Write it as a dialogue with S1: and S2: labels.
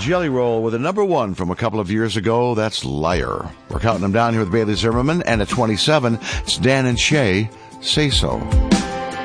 S1: Jelly Roll with a number one from a couple of years ago. That's Liar. We're counting them down here with Bailey Zimmerman. And at 27, it's Dan and Shay, Say So.